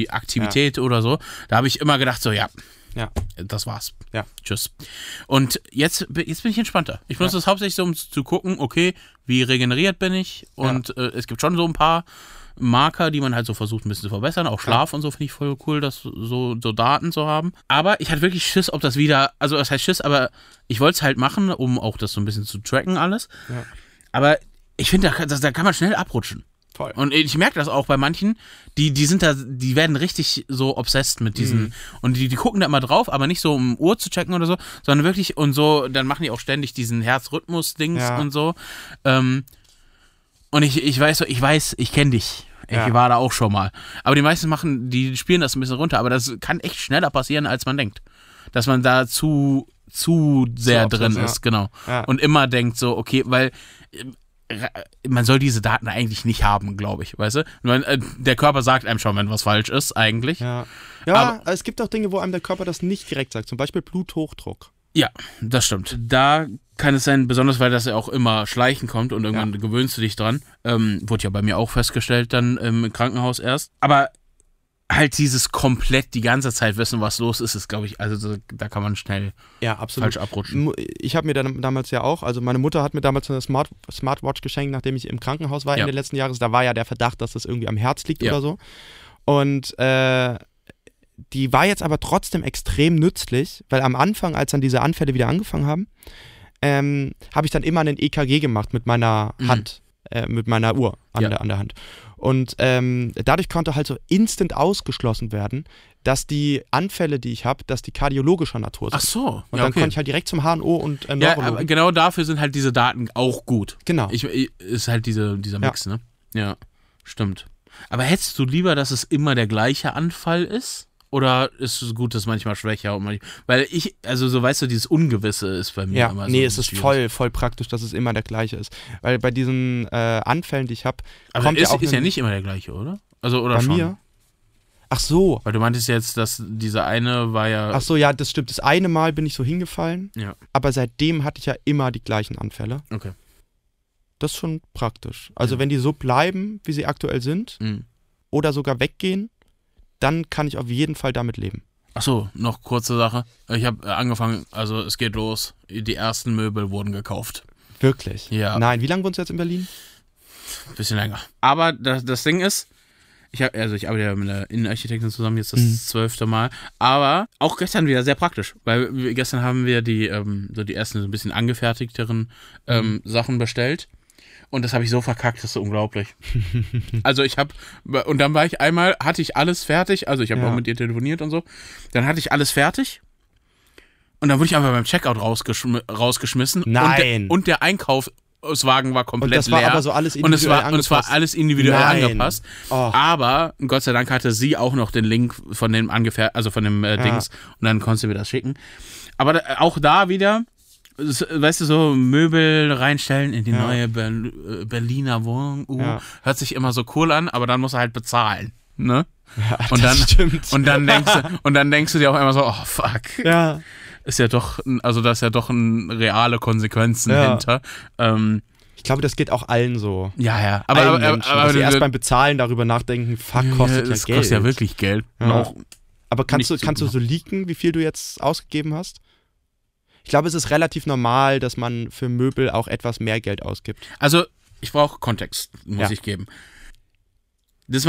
die Aktivität oder so. Da habe ich immer gedacht so, ja, das war's. Ja. Tschüss. Und jetzt bin ich entspannter. Ich benutze das hauptsächlich so, um zu gucken, okay, wie regeneriert bin ich? Und es gibt schon so ein paar Marker, die man halt so versucht ein bisschen zu verbessern. Auch Schlaf und so finde ich voll cool, das so Daten zu haben. Aber ich hatte wirklich Schiss, ob das wieder, also das heißt Schiss, aber ich wollte es halt machen, um auch das so ein bisschen zu tracken alles. Ja. Aber ich finde, da kann man schnell abrutschen. Voll. Und ich merke das auch bei manchen, die werden richtig so obsessed mit diesen, und die gucken da immer drauf, aber nicht so um Uhr zu checken oder so, sondern wirklich und so, dann machen die auch ständig diesen Herzrhythmus-Dings und so. Und ich weiß, ich kenne dich. Ich war da auch schon mal. Aber die meisten die spielen das ein bisschen runter, aber das kann echt schneller passieren, als man denkt. Dass man da zu sehr drin ist, genau. Ja. Und immer denkt so, okay, weil man soll diese Daten eigentlich nicht haben, glaube ich, weißt du? Der Körper sagt einem schon, wenn was falsch ist, eigentlich. Ja, aber es gibt auch Dinge, wo einem der Körper das nicht direkt sagt, zum Beispiel Bluthochdruck. Ja, das stimmt. Da kann es sein, besonders weil das ja auch immer schleichen kommt und irgendwann gewöhnst du dich dran. Wurde ja bei mir auch festgestellt dann im Krankenhaus erst. Aber halt dieses komplett die ganze Zeit wissen, was los ist glaube ich, also da kann man schnell falsch abrutschen. Ich habe mir dann damals also meine Mutter hat mir damals eine Smartwatch geschenkt, nachdem ich im Krankenhaus war Ende letzten Jahres. Da war ja der Verdacht, dass das irgendwie am Herz liegt oder so. Und die war jetzt aber trotzdem extrem nützlich, weil am Anfang, als dann diese Anfälle wieder angefangen haben, habe ich dann immer einen EKG gemacht mit meiner Hand, mit meiner Uhr an der Hand. Und dadurch konnte halt so instant ausgeschlossen werden, dass die Anfälle, die ich habe, dass die kardiologischer Natur sind. Ach so. Und dann konnte ich halt direkt zum HNO und Neurologen. Ja, aber genau dafür sind halt diese Daten auch gut. Genau. Ist halt dieser Mix, ne? Ja, stimmt. Aber hättest du lieber, dass es immer der gleiche Anfall ist? Oder ist es gut, dass manchmal schwächer und manchmal. Weil so weißt du, dieses Ungewisse ist bei mir immer so. Nee, es ist voll praktisch, dass es immer der gleiche ist. Weil bei diesen Anfällen, die ich habe, kommt ja auch. Ist ja nicht immer der gleiche, oder? Also, oder bei schon? Mir? Ach so. Weil du meintest jetzt, dass dieser eine war ja. Ach so, ja, das stimmt. Das eine Mal bin ich so hingefallen. Ja. Aber seitdem hatte ich ja immer die gleichen Anfälle. Okay. Das ist schon praktisch. Also, wenn die so bleiben, wie sie aktuell sind, oder sogar weggehen, dann kann ich auf jeden Fall damit leben. Achso, noch kurze Sache. Ich habe angefangen, also es geht los. Die ersten Möbel wurden gekauft. Wirklich? Ja. Nein, wie lange wohnst du jetzt in Berlin? Bisschen länger. Aber das Ding ist, ich arbeite ja mit einer Innenarchitektin zusammen, jetzt das 12. Mal. Aber auch gestern wieder sehr praktisch, weil gestern haben wir die ersten so ein bisschen angefertigteren Sachen bestellt. Und das habe ich so verkackt, das ist so unglaublich. Also und dann hatte ich alles fertig, also ich habe auch mit ihr telefoniert und so. Dann hatte ich alles fertig und dann wurde ich einfach beim Checkout rausgeschmissen. Nein. Und der Einkaufswagen war komplett leer. Und das war aber so alles individuell angepasst. Und es war alles individuell angepasst. Oh. Aber Gott sei Dank hatte sie auch noch den Link von dem Dings und dann konntest du mir das schicken. Aber auch da wieder, weißt du, so Möbel reinstellen in die neue Berliner Wohnung. Hört sich immer so cool an, aber dann musst du halt bezahlen, ne? Ja, stimmt. Und dann denkst du dir auch immer so, oh fuck. Ja. Ist ja doch, also da ist ja doch reale Konsequenzen hinter. Ich glaube, das geht auch allen so. Ja. Aber dass sie erst beim Bezahlen darüber nachdenken, fuck, kostet das Geld. Das kostet ja wirklich Geld. Ja. Aber kannst du so leaken, wie viel du jetzt ausgegeben hast? Ich glaube, es ist relativ normal, dass man für Möbel auch etwas mehr Geld ausgibt. Also, ich brauche Kontext, muss ich geben. Diese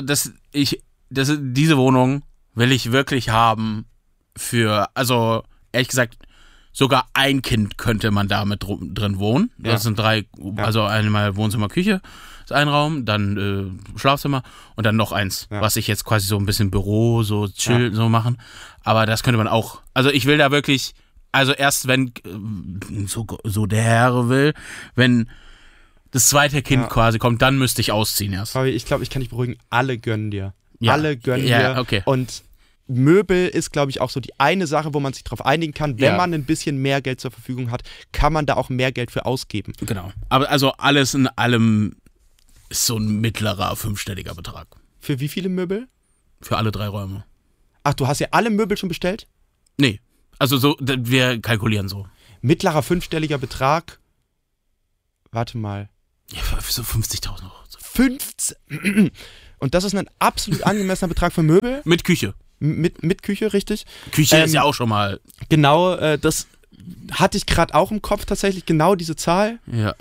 Wohnung will ich wirklich haben also ehrlich gesagt, sogar ein Kind könnte man da mit drin wohnen. Das sind 3, also einmal Wohnzimmer, Küche, ist ein Raum, dann Schlafzimmer und dann noch eins, was ich jetzt quasi so ein bisschen Büro, so chill, so machen. Aber das könnte man auch, also ich will da wirklich. Also erst wenn so der Herr will, wenn das zweite Kind quasi kommt, dann müsste ich ausziehen erst. Fabi, ich glaube, ich kann dich beruhigen, alle gönnen dir. Ja. Alle gönnen dir. Okay. Und Möbel ist, glaube ich, auch so die eine Sache, wo man sich darauf einigen kann, wenn man ein bisschen mehr Geld zur Verfügung hat, kann man da auch mehr Geld für ausgeben. Genau. Aber also alles in allem ist so ein mittlerer 5-stelliger Betrag. Für wie viele Möbel? Für alle 3 Räume. Ach, du hast ja alle Möbel schon bestellt? Nee. Also so, wir kalkulieren so. Mittlerer 5-stelliger Betrag. Warte mal. Ja, für so 50.000 Euro. 15. Und das ist ein absolut angemessener Betrag für Möbel. Mit Küche. Mit Küche, richtig. Küche ist ja auch schon mal... Genau, das hatte ich gerade auch im Kopf tatsächlich, genau diese Zahl. Ja.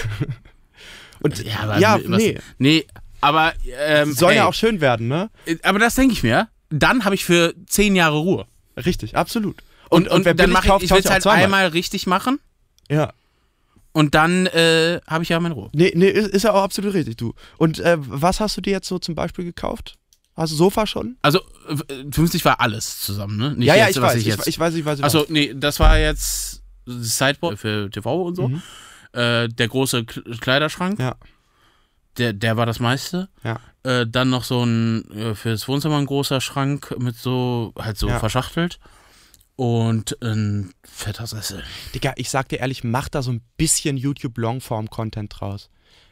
Und Nee, aber... soll ja auch schön werden, ne? Aber das denke ich mir. Dann habe ich für 10 Jahre Ruhe. Richtig, absolut. Und wer dann mache ich will es halt einmal richtig machen. Ja. Und dann habe ich ja meine Ruhe. Nee, ist ja auch absolut richtig, du. Und was hast du dir jetzt so zum Beispiel gekauft? Hast du Sofa schon? Also 50 war alles zusammen, ne? Nicht ja, jetzt, ich weiß. Achso, nee, das war jetzt das Sideboard für TV und so. Mhm. Der große Kleiderschrank. Ja. Der war das meiste. Ja. Dann noch so ein fürs Wohnzimmer ein großer Schrank mit so verschachtelt. Und ein fetter Sessel. Digga, ich sag dir ehrlich, mach da so ein bisschen YouTube-Longform-Content draus.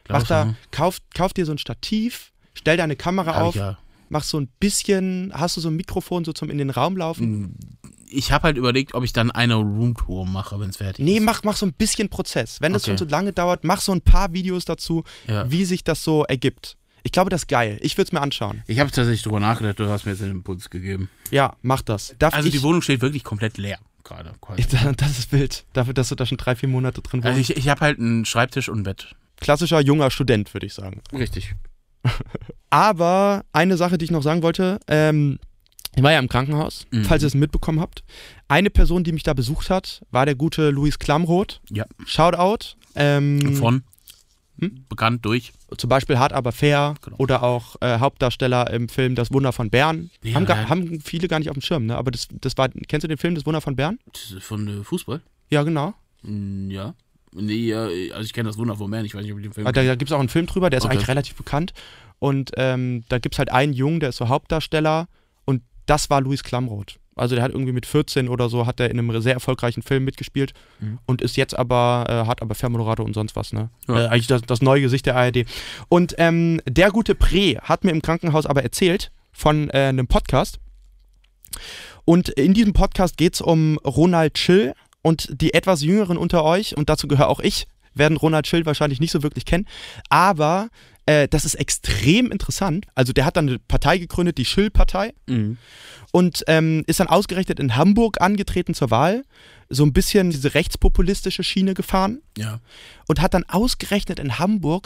Kauf dir so ein Stativ, stell deine Kamera auf, mach so ein bisschen, hast du so ein Mikrofon so zum in den Raum laufen? Ich habe halt überlegt, ob ich dann eine Roomtour mache, wenn es fertig ist. Nee, mach so ein bisschen Prozess. Wenn das schon so lange dauert, mach so ein paar Videos dazu, wie sich das so ergibt. Ich glaube, das ist geil. Ich würde es mir anschauen. Ich habe tatsächlich drüber nachgedacht, du hast mir jetzt den Impuls gegeben. Ja, mach das. Die Wohnung steht wirklich komplett leer gerade. Das ist wild. Dafür, dass du da schon 3-4 Monate drin wohnst. Also ich habe halt einen Schreibtisch und ein Bett. Klassischer junger Student, würde ich sagen. Richtig. Aber eine Sache, die ich noch sagen wollte, ich war ja im Krankenhaus, falls ihr es mitbekommen habt. Eine Person, die mich da besucht hat, war der gute Luis Klamroth. Ja. Shoutout. Von? Bekannt durch. Zum Beispiel Hart aber fair, genau. Oder auch Hauptdarsteller im Film Das Wunder von Bern. Ja, haben viele gar nicht auf dem Schirm, ne? Aber das war, kennst du den Film Das Wunder von Bern? Von Fußball? Ja, genau. Ja. Nee, also ich kenne Das Wunder von Bern, ich weiß nicht, ob ich den Film Da gibt es auch einen Film drüber, der ist eigentlich relativ bekannt. Und da gibt es halt einen Jungen, der ist so Hauptdarsteller und das war Luis Klamroth. Also der hat irgendwie mit 14 oder so, hat er in einem sehr erfolgreichen Film mitgespielt und ist jetzt aber, hat aber Fair-Moderator und sonst was, ne? Ja. Eigentlich das neue Gesicht der ARD. Und der gute Pre hat mir im Krankenhaus aber erzählt von einem Podcast. Und in diesem Podcast geht es um Ronald Schill und die etwas Jüngeren unter euch, und dazu gehöre auch ich, werden Ronald Schill wahrscheinlich nicht so wirklich kennen, aber das ist extrem interessant. Also der hat dann eine Partei gegründet, die Schill-Partei, und ist dann ausgerechnet in Hamburg angetreten zur Wahl, so ein bisschen diese rechtspopulistische Schiene gefahren, und hat dann ausgerechnet in Hamburg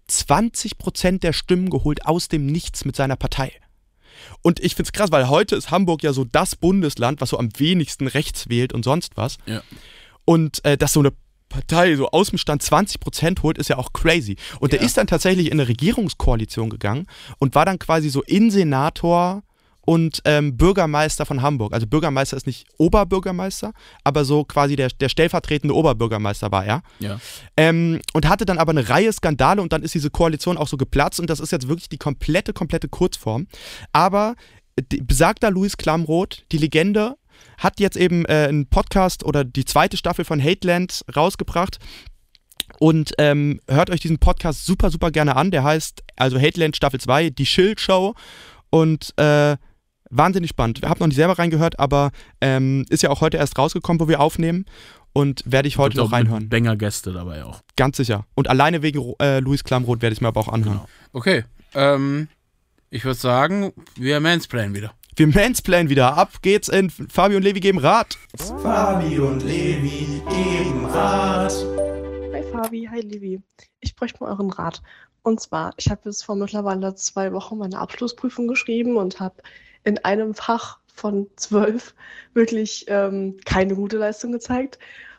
20% der Stimmen geholt aus dem Nichts mit seiner Partei. Und ich find's krass, weil heute ist Hamburg ja so das Bundesland, was so am wenigsten rechts wählt und sonst was. Ja. Und dass so eine Partei so aus dem Stand 20% holt, ist ja auch crazy. Und der ist dann tatsächlich in eine Regierungskoalition gegangen und war dann quasi so Innensenator und Bürgermeister von Hamburg. Also Bürgermeister ist nicht Oberbürgermeister, aber so quasi der stellvertretende Oberbürgermeister war er. Ja. Und hatte dann aber eine Reihe Skandale und dann ist diese Koalition auch so geplatzt und das ist jetzt wirklich die komplette Kurzform. Aber besagter Luis Klamroth, die Legende, hat jetzt eben einen Podcast oder die 2. Staffel von Hateland rausgebracht. Und hört euch diesen Podcast super, super gerne an. Der heißt also Hateland Staffel 2, die Schill Show. Und wahnsinnig spannend. Ich habe noch nicht selber reingehört, aber ist ja auch heute erst rausgekommen, wo wir aufnehmen. Und werde ich heute noch reinhören. Banger-Gäste dabei auch. Ganz sicher. Und alleine wegen Luis Klamroth werde ich mir aber auch anhören. Genau. Okay. Ich würde sagen, wir mansplainen wieder. Wir mansplainen wieder. Ab geht's in Fabi und Levi geben Rat. Fabi und Levi geben Rat. Hi Fabi, hi Levi. Ich bräuchte mal euren Rat. Und zwar, ich habe jetzt vor mittlerweile 2 Wochen meine Abschlussprüfung geschrieben und habe in einem Fach von 12 wirklich keine gute Leistung gezeigt.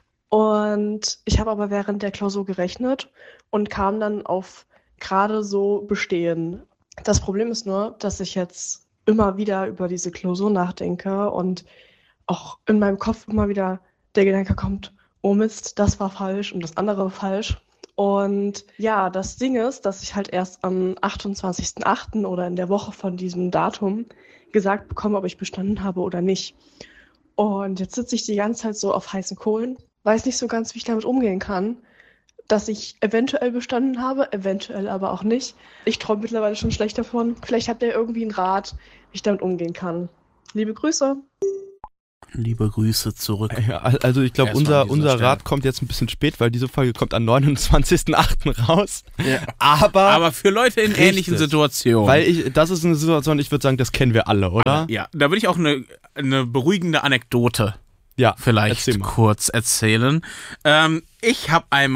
Und ich habe aber während der Klausur gerechnet und kam dann auf gerade so bestehen. Das Problem ist nur, dass ich jetzt immer wieder über diese Klausur nachdenke und auch in meinem Kopf immer wieder der Gedanke kommt, oh Mist, das war falsch und das andere war falsch. Und ja, das Ding ist, dass ich halt erst am 28.08. oder in der Woche von diesem Datum gesagt bekomme, ob ich bestanden habe oder nicht. Und jetzt sitze ich die ganze Zeit so auf heißen Kohlen, weiß nicht so ganz, wie ich damit umgehen kann, dass ich eventuell bestanden habe, eventuell aber auch nicht. Ich träume mittlerweile schon schlecht davon. Vielleicht habt ihr irgendwie einen Rat, wie ich damit umgehen kann. Liebe Grüße. Liebe Grüße zurück. Ja, also ich glaube, unser Rat kommt jetzt ein bisschen spät, weil diese Folge kommt am 29.08. raus. Ja. Aber für Leute in ähnlichen Situationen. Weil das ist eine Situation, ich würde sagen, das kennen wir alle, oder? Ja, da würde ich auch eine beruhigende Anekdote vielleicht kurz erzählen. Ich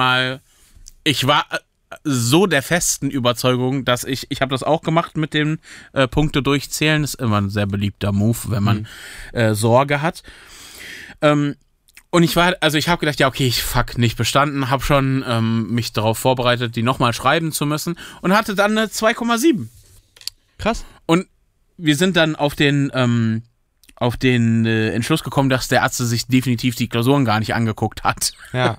war so der festen Überzeugung, dass ich habe das auch gemacht mit den Punkte durchzählen. Das ist immer ein sehr beliebter Move, wenn man Sorge hat. Und ich habe gedacht, ja okay, nicht bestanden, habe schon mich darauf vorbereitet, die nochmal schreiben zu müssen und hatte dann eine 2,7. Krass. Und wir sind dann auf den Entschluss gekommen, dass der Arzt sich definitiv die Klausuren gar nicht angeguckt hat. Ja.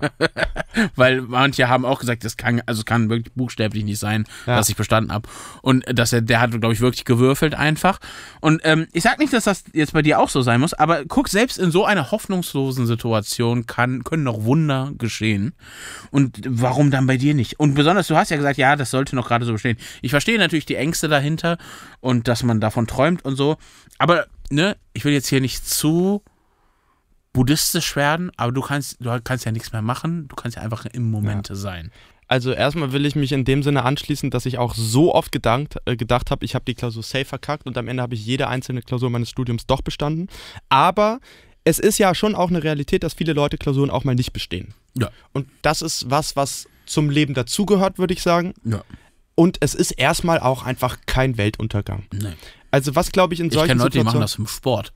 Weil manche haben auch gesagt, es kann wirklich buchstäblich nicht sein, dass ich bestanden habe. Und der hat, glaube ich, wirklich gewürfelt einfach. Und ich sag nicht, dass das jetzt bei dir auch so sein muss, aber guck, selbst in so einer hoffnungslosen Situation können noch Wunder geschehen. Und warum dann bei dir nicht? Und besonders, du hast ja gesagt, ja, das sollte noch gerade so bestehen. Ich verstehe natürlich die Ängste dahinter und dass man davon träumt und so, aber ich will jetzt hier nicht zu buddhistisch werden, aber du kannst ja nichts mehr machen, du kannst ja einfach im Moment sein. Also erstmal will ich mich in dem Sinne anschließen, dass ich auch so oft gedacht habe, ich habe die Klausur safe verkackt und am Ende habe ich jede einzelne Klausur meines Studiums doch bestanden. Aber es ist ja schon auch eine Realität, dass viele Leute Klausuren auch mal nicht bestehen. Ja. Und das ist was zum Leben dazugehört, würde ich sagen. Ja. Und es ist erstmal auch einfach kein Weltuntergang. Nee. Also was glaube ich in solchen Situationen... Ich kenne Leute, die machen das im Sport.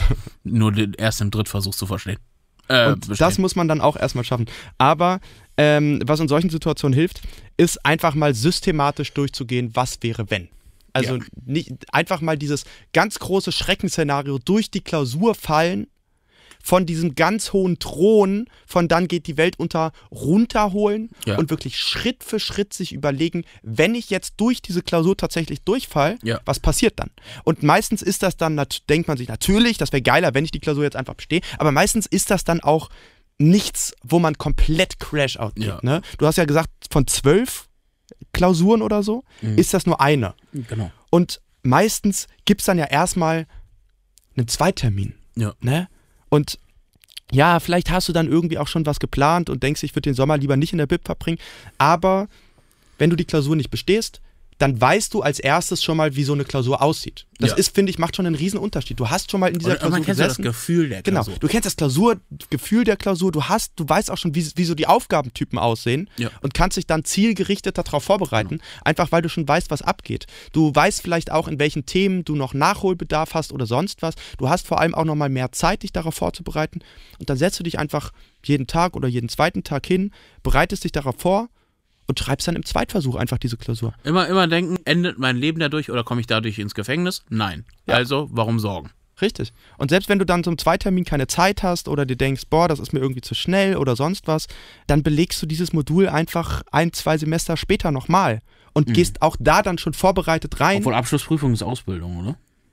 Nur erst im Drittversuch zu verstehen. Und das muss man dann auch erstmal schaffen. Aber was in solchen Situationen hilft, ist einfach mal systematisch durchzugehen, was wäre wenn. Also nicht einfach mal dieses ganz große Schreckensszenario durch die Klausur fallen, von diesem ganz hohen Thron, von dann geht die Welt unter, runterholen und wirklich Schritt für Schritt sich überlegen, wenn ich jetzt durch diese Klausur tatsächlich durchfall, was passiert dann? Und meistens ist das dann, denkt man sich natürlich, das wäre geiler, wenn ich die Klausur jetzt einfach bestehe, aber meistens ist das dann auch nichts, wo man komplett Crash-Out geht. Ja. Ne? Du hast ja gesagt, von 12 Klausuren oder so, ist das nur eine. Genau. Und meistens gibt es dann ja erstmal einen Zweitermin. Ja. Ne? Und ja, vielleicht hast du dann irgendwie auch schon was geplant und denkst, ich würde den Sommer lieber nicht in der Bib verbringen. Aber wenn du die Klausur nicht bestehst, dann weißt du als erstes schon mal, wie so eine Klausur aussieht. Das ist, finde ich, macht schon einen riesen Unterschied. Du hast schon mal in dieser Klausur gesessen. Man kennt das Gefühl der Klausur. Genau, du kennst das Gefühl der Klausur. Du weißt auch schon, wie so die Aufgabentypen aussehen und kannst dich dann zielgerichteter darauf vorbereiten, einfach weil du schon weißt, was abgeht. Du weißt vielleicht auch, in welchen Themen du noch Nachholbedarf hast oder sonst was. Du hast vor allem auch noch mal mehr Zeit, dich darauf vorzubereiten. Und dann setzt du dich einfach jeden Tag oder jeden zweiten Tag hin, bereitest dich darauf vor und schreibst dann im Zweitversuch einfach diese Klausur. Immer denken, endet mein Leben dadurch oder komme ich dadurch ins Gefängnis? Nein. Ja. Also, warum sorgen? Richtig. Und selbst wenn du dann zum Zweitermin keine Zeit hast oder dir denkst, boah, das ist mir irgendwie zu schnell oder sonst was, dann belegst du dieses Modul einfach 1-2 Semester später nochmal und gehst auch da dann schon vorbereitet rein. Obwohl Abschlussprüfung ist Ausbildung, oder?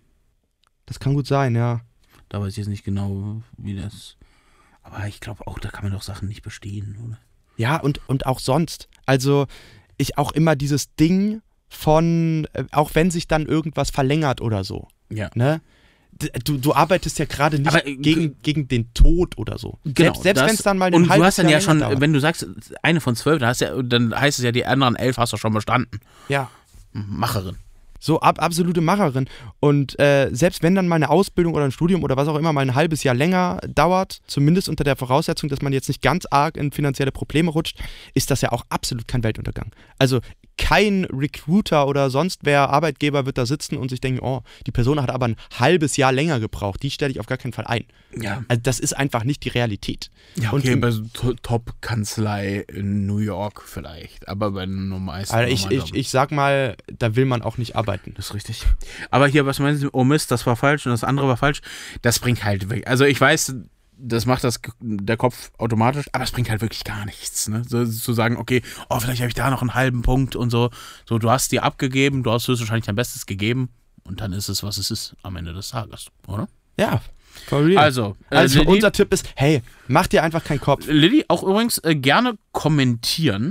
Das kann gut sein, ja. Da weiß ich jetzt nicht genau, wie das... Aber ich glaube auch, da kann man doch Sachen nicht bestehen, oder? Ja, und auch sonst. Also ich auch immer dieses Ding von, auch wenn sich dann irgendwas verlängert oder so. Ja. Ne? Du arbeitest ja gerade nicht gegen den Tod oder so. Genau, selbst wenn es dann mal und du hast dann ja schon, dauert. Wenn du sagst, eine von 12, dann heißt es ja, die anderen 11 hast du schon bestanden. Ja. Macherin. So, absolute Macherin. Und selbst wenn dann mal eine Ausbildung oder ein Studium oder was auch immer mal ein halbes Jahr länger dauert, zumindest unter der Voraussetzung, dass man jetzt nicht ganz arg in finanzielle Probleme rutscht, ist das ja auch absolut kein Weltuntergang. Also kein Recruiter oder sonst wer Arbeitgeber wird da sitzen und sich denken, oh, die Person hat aber ein halbes Jahr länger gebraucht, die stelle ich auf gar keinen Fall ein. Ja. Also das ist einfach nicht die Realität. Ja, okay, und bei so Top-Kanzlei in New York vielleicht, aber bei den meisten... Also ich sag mal, da will man auch nicht arbeiten. Das ist richtig. Aber hier, was meinst du, oh Mist, das war falsch und das andere war falsch, das bringt halt weg. Also ich weiß... Das macht der Kopf automatisch, aber es bringt halt wirklich gar nichts. Ne? So, zu sagen, okay, vielleicht habe ich da noch einen halben Punkt und so. So, du hast dir abgegeben, du hast höchstwahrscheinlich dein Bestes gegeben und dann ist es, was es ist am Ende des Tages, oder? Ja, for real. Also Lilly, unser Tipp ist, hey, mach dir einfach keinen Kopf. Lilly, auch übrigens gerne kommentieren,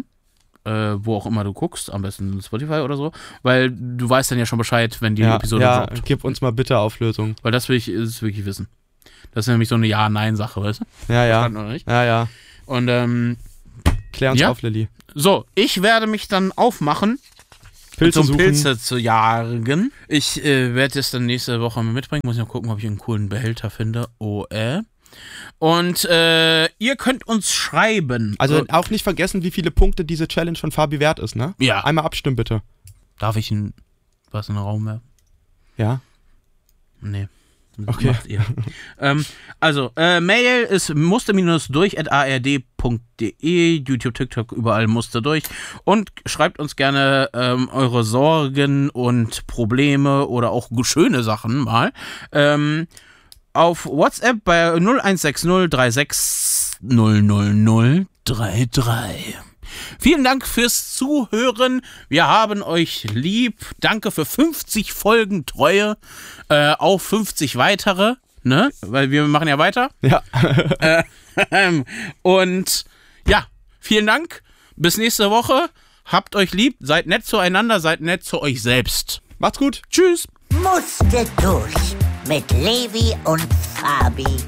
wo auch immer du guckst, am besten Spotify oder so, weil du weißt dann ja schon Bescheid, wenn die Episode droppt. Gib uns mal bitte Auflösung. Weil das will ich wirklich wissen. Das ist nämlich so eine Ja-Nein-Sache, weißt du? Ja. Verstanden oder nicht? Ja. Und, klär uns auf, Lilly. So, ich werde mich dann aufmachen, Pilze zu jagen. Ich werde es dann nächste Woche mitbringen. Muss ich noch gucken, ob ich einen coolen Behälter finde. Und ihr könnt uns schreiben. Also auch nicht vergessen, wie viele Punkte diese Challenge von Fabi wert ist, ne? Ja. Einmal abstimmen, bitte. Darf ich was in den Raum werfen? Ja. Nee. Okay. Macht ihr. Mail ist muster-durch@ard.de, YouTube, TikTok, überall Muster durch. Und schreibt uns gerne eure Sorgen und Probleme oder auch schöne Sachen mal. Auf WhatsApp bei 0160 36 00033. Vielen Dank fürs Zuhören. Wir haben euch lieb. Danke für 50 Folgen Treue. Auf 50 weitere, ne? Weil wir machen ja weiter. Ja. Und ja, vielen Dank. Bis nächste Woche. Habt euch lieb. Seid nett zueinander. Seid nett zu euch selbst. Macht's gut. Tschüss. Musste durch mit Levi und Fabi.